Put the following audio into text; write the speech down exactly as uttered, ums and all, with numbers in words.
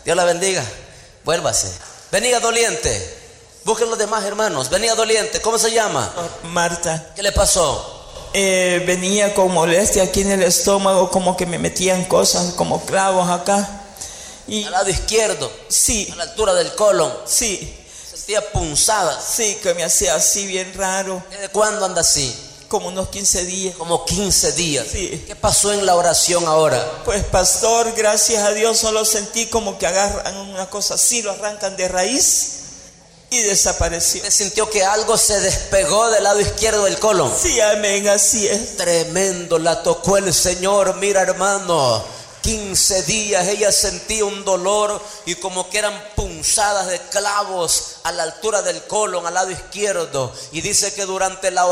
Dios la bendiga. Vuélvase. Venía doliente. Busquen los demás hermanos. Venía doliente. ¿Cómo se llama? Marta. ¿Qué le pasó? Eh, venía con molestia aquí en el estómago, como que me metían cosas como clavos acá. Y Al lado izquierdo. sí, A la altura del colon. sí, Sentía punzadas. sí, que me hacía así bien raro, ¿Desde cuándo anda así? como unos quince días. Como quince días. Sí. ¿Qué pasó en la oración ahora? Pues pastor, gracias a Dios solo sentí como que agarran una cosa así, lo arrancan de raíz y desapareció. ¿Usted sintió que algo se despegó del lado izquierdo del colon? Sí, amén, así es. Tremendo, la tocó el Señor. Mira, hermano, quince días ella sentía un dolor y como que eran punzadas de clavos a la altura del colon, al lado izquierdo. Y dice que durante la